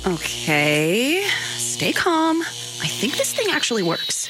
Okay, stay calm. I think this thing actually works.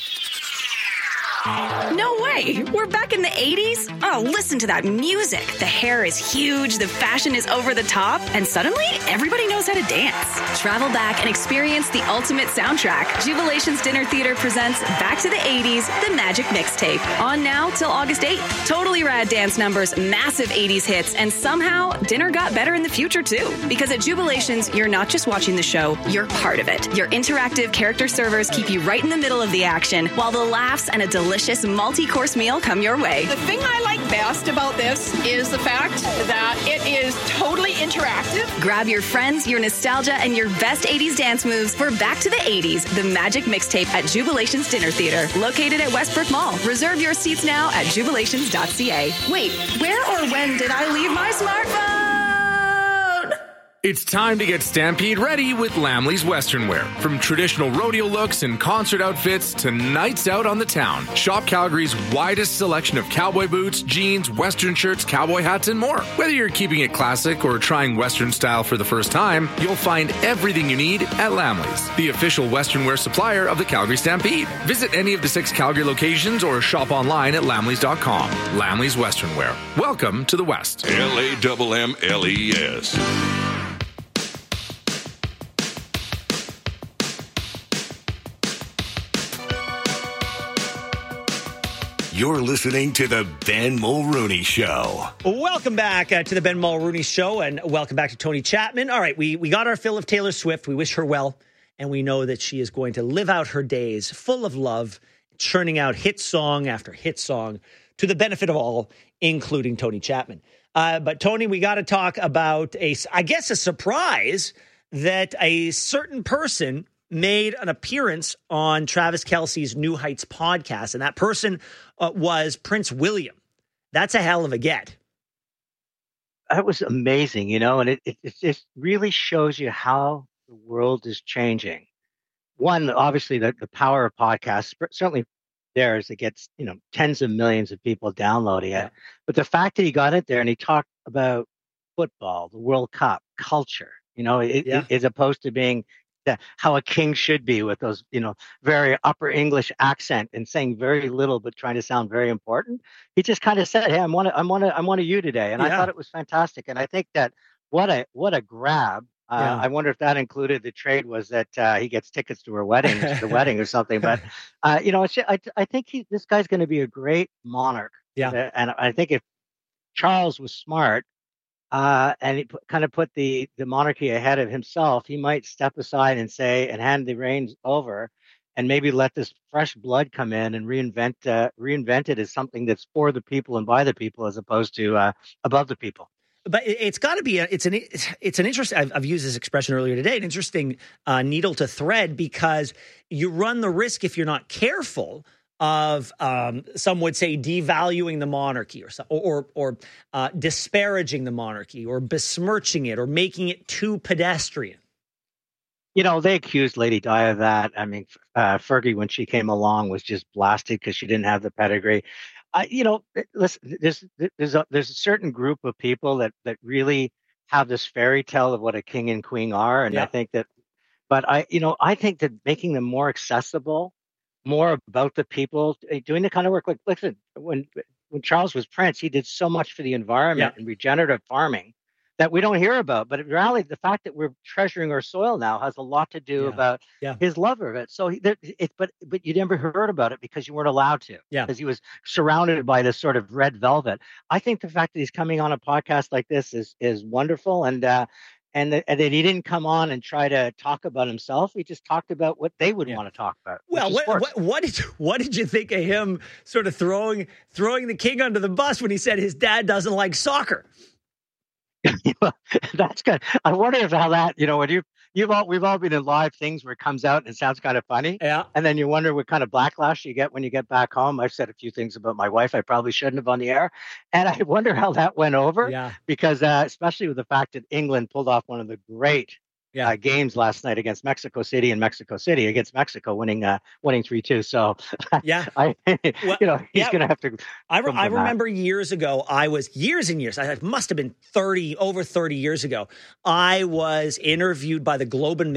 No way! We're back in the 80s? Oh, listen to that music. The hair is huge, the fashion is over the top, and suddenly everybody knows how to dance. Travel back and experience the ultimate soundtrack. Jubilation's Dinner Theater presents Back to the 80s, The Magic Mixtape. On now till August 8th. Totally rad dance numbers, massive 80s hits, and somehow dinner got better in the future too. Because at Jubilations, you're not just watching the show, you're part of it. Your interactive character servers keep you right in the middle of the action, while the laughs and a delicious multi-course meal come your way. The thing I like best about this is the fact that it is totally interactive. Grab your friends, your nostalgia, and your best 80s dance moves for Back to the 80s, The Magic Mixtape at Jubilation's Dinner Theater, located at Westbrook Mall. Reserve your seats now at jubilations.ca. Wait, where or when did I leave my smartphone? It's time to get Stampede ready with Lamley's Western Wear. From traditional rodeo looks and concert outfits to nights out on the town, shop Calgary's widest selection of cowboy boots, jeans, Western shirts, cowboy hats, and more. Whether you're keeping it classic or trying Western style for the first time, you'll find everything you need at Lamley's, the official Western Wear supplier of the Calgary Stampede. Visit any of the 6 Calgary locations or shop online at lamleys.com. Lamley's Western Wear. Welcome to the West. LAMMLES. You're listening to the Ben Mulrooney Show. Welcome back to the Ben Mulrooney Show, and welcome back to Tony Chapman. All right, we got our fill of Taylor Swift. We wish her well, and we know that she is going to live out her days full of love, churning out hit song after hit song to the benefit of all, including Tony Chapman. But Tony, we got to talk about a surprise that a certain person made an appearance on Travis Kelce's New Heights podcast, and that person was Prince William. That's a hell of a get. That was amazing, and it just really shows you how the world is changing. One, obviously, the power of podcasts, certainly theirs, it gets, tens of millions of people downloading it. But the fact that he got it there and he talked about football, the World Cup, culture, as opposed to being how a king should be with those, very upper English accent and saying very little but trying to sound very important. He just kind of said, "Hey, I'm one of you today," and I thought it was fantastic. And I think that what a grab. I wonder if that included the trade was that he gets tickets to her wedding, or something. But I think this guy's going to be a great monarch. Yeah, and I think if Charles was smart. And he kind of put the monarchy ahead of himself, he might step aside and hand the reins over and maybe let this fresh blood come in and reinvent it as something that's for the people and by the people as opposed to above the people. But it's got to be it's an interesting. I've used this expression earlier today. An interesting needle to thread, because you run the risk, if you're not careful, of some would say devaluing the monarchy or disparaging the monarchy or besmirching it or making it too pedestrian. They accused Lady Di of that. I mean, Fergie, when she came along, was just blasted because she didn't have the pedigree. Listen, there's a certain group of people that really have this fairy tale of what a king and queen are, and I think that. But I think that making them more accessible, more about the people, doing the kind of work. Like, listen, when Charles was prince, he did so much for the environment and regenerative farming that we don't hear about. But really, the fact that we're treasuring our soil now has a lot to do about his love of it. So, but you never heard about it because you weren't allowed to. Because he was surrounded by this sort of red velvet. I think the fact that he's coming on a podcast like this is wonderful, and that he didn't come on and try to talk about himself. He just talked about what they would want to talk about. Well, what did you think of him sort of throwing the king under the bus when he said his dad doesn't like soccer? That's good. I wonder if how that, when we've all been in live things where it comes out and it sounds kind of funny. Yeah. And then you wonder what kind of backlash you get when you get back home. I've said a few things about my wife I probably shouldn't have on the air. And I wonder how that went over. Yeah. Because especially with the fact that England pulled off one of the great games last night against Mexico City against Mexico, winning 3-2. So he's going to have to. I remember years ago, I must have been over 30 years ago. I was interviewed by the Globe and